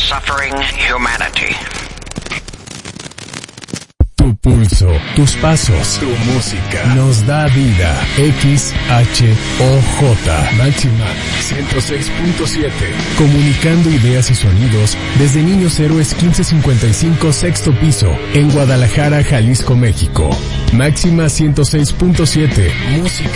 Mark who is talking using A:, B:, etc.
A: suffering humanity.
B: Tu pulso, tus pasos, tu música nos da vida. XHOJ Máxima 106.7. Comunicando ideas y sonidos desde Niños Héroes 1555 sexto piso en Guadalajara, Jalisco, México. Máxima 106.7. Música